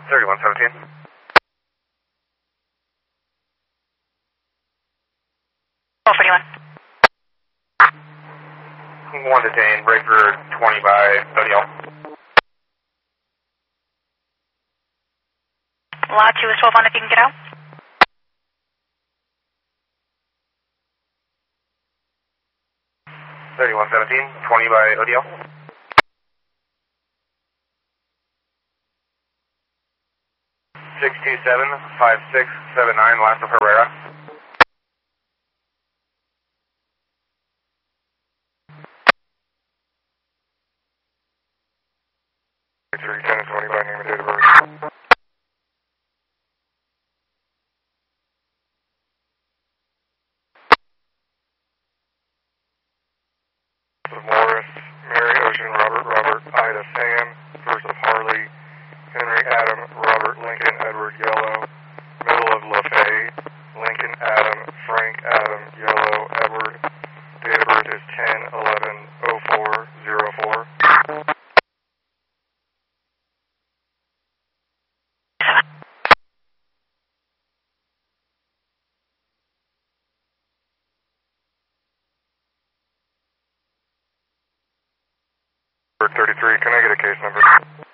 3117. Oh, 41. One detained, breaker 20 by ODL. Lot 2 is 12 on if you can get out. Thirty-one 20 by ODL. Six two seven 5679 last of Herrera. Three 10 20 by name and date of birth. Morris, Mary, Ocean, Robert, Ida, Sam, first of Harley, Henry, Adam, Robert, Lincoln, Edward, Yellow, middle of LaFay, Lincoln, Adam, Frank, Adam, Yellow, Edward, date of birth is 10/11/04/04. Bird 33, can I get a case number?